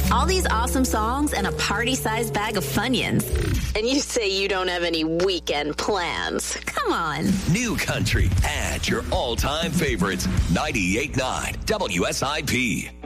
All these awesome songs and a party-sized bag of Funyuns. And you say you don't have any weekend plans. Come on. New country and your all-time favorites. 98.9 WSIP.